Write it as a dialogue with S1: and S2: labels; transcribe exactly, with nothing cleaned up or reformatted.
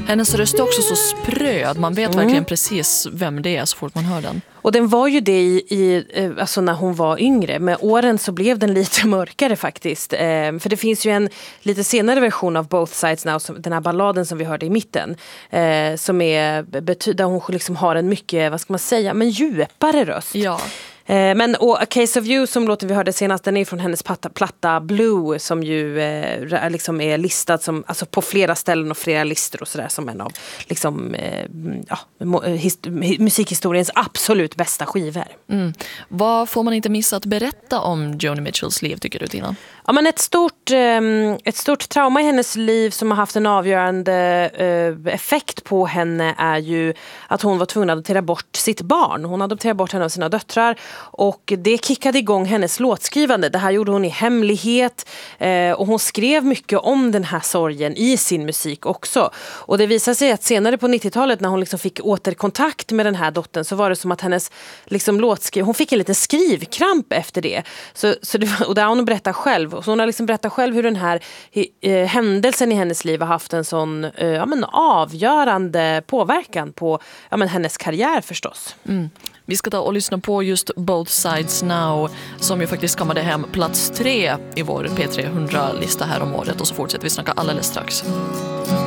S1: Hennes röst är också så spröd. Man vet mm. verkligen precis vem det är så fort man hör den.
S2: Och den var ju det i, i, alltså när hon var yngre. Med åren så blev den lite mörkare faktiskt. Eh, för det finns ju en lite senare version av Both Sides Now, som, den här balladen som vi hörde i mitten. Eh, som är, där hon liksom har en mycket, vad ska man säga, men djupare röst.
S1: Ja.
S2: Men och A Case of You, som låten vi hörde senast, den är från hennes platta, platta Blue, som ju eh, liksom är listad som, alltså på flera ställen och flera listor och sådär, som en av liksom, eh, ja, his, musikhistoriens absolut bästa skivor.
S1: Mm. Vad får man inte missa att berätta om Joni Mitchells liv, tycker du, Tina?
S2: Ja, men ett stort, eh, ett stort trauma i hennes liv som har haft en avgörande eh, effekt på henne är ju att hon var tvungen att adoptera bort sitt barn. Hon adopterade bort henne av sina döttrar. Och det kickade igång hennes låtskrivande. Det här gjorde hon i hemlighet. Eh, och hon skrev mycket om den här sorgen i sin musik också. Och det visade sig att senare på nittiotalet, när hon liksom fick återkontakt med den här dottern, så var det som att hennes liksom låtskriv... Hon fick en liten skrivkramp efter det. Så, så det och där hon berättar själv. Så hon har liksom berättat själv hur den här eh, händelsen i hennes liv har haft en sån eh, ja, men avgörande påverkan på ja, men hennes karriär förstås.
S1: Mm. Vi ska ta och lyssna på just Both Sides Now, som ju faktiskt kammade hem plats tre i vår P tre hundra-lista här om året. Och så fortsätter vi snacka alldeles strax.